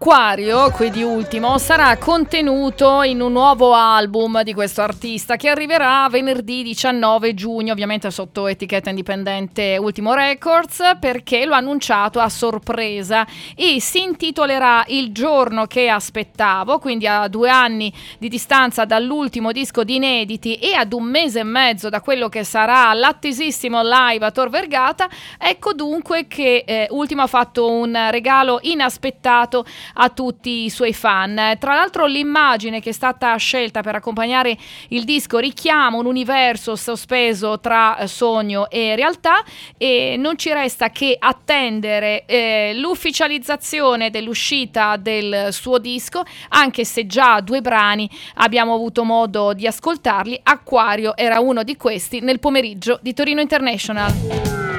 Acquario, qui di ultimo, sarà contenuto in un nuovo album di questo artista che arriverà venerdì 19 giugno, ovviamente sotto etichetta indipendente Ultimo Records, perché lo ha annunciato a sorpresa e si intitolerà Il giorno che aspettavo, quindi a 2 anni di distanza dall'ultimo disco di inediti e ad 1 mese e mezzo da quello che sarà l'attesissimo live a Tor Vergata. Ecco dunque che Ultimo ha fatto un regalo inaspettato a tutti i suoi fan. Tra l'altro l'immagine che è stata scelta per accompagnare il disco richiama un universo sospeso tra sogno e realtà, e non ci resta che attendere l'ufficializzazione dell'uscita del suo disco, anche se già 2 brani abbiamo avuto modo di ascoltarli. Acquario era uno di questi nel pomeriggio di Torino International.